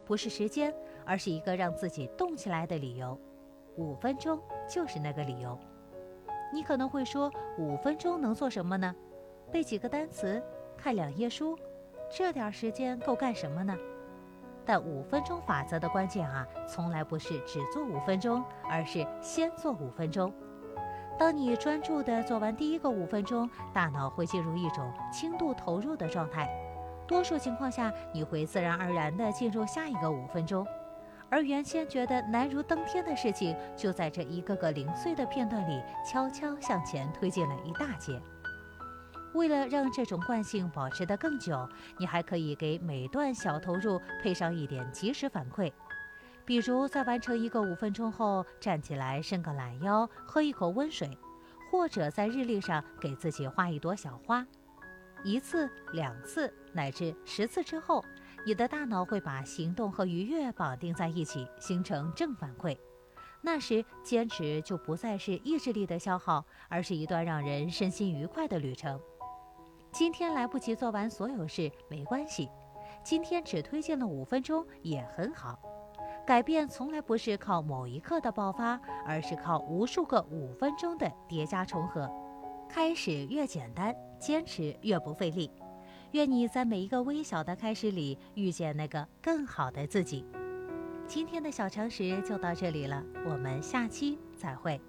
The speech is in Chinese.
不是时间，而是一个让自己动起来的理由。5分钟就是那个理由。你可能会说，5分钟能做什么呢？背几个单词，看2页书，这点时间够干什么呢？但5分钟法则的关键从来不是只做5分钟，而是先做5分钟。当你专注地做完第一个5分钟，大脑会进入一种轻度投入的状态，多数情况下你会自然而然地进入下一个5分钟，而原先觉得难如登天的事情，就在这一个个零碎的片段里悄悄向前推进了一大截。为了让这种惯性保持得更久，你还可以给每段小投入配上一点及时反馈，比如在完成一个5分钟后，站起来伸个懒腰，喝一口温水，或者在日历上给自己画一朵小花。1次、2次乃至10次之后，你的大脑会把行动和愉悦绑定在一起，形成正反馈。那时坚持就不再是意志力的消耗，而是一段让人身心愉快的旅程。今天来不及做完所有事没关系，今天只推进了5分钟也很好。改变从来不是靠某一刻的爆发，而是靠无数个5分钟的叠加重合。开始越简单，坚持越不费力。愿你在每一个微小的开始里遇见那个更好的自己。今天的小常识就到这里了，我们下期再会。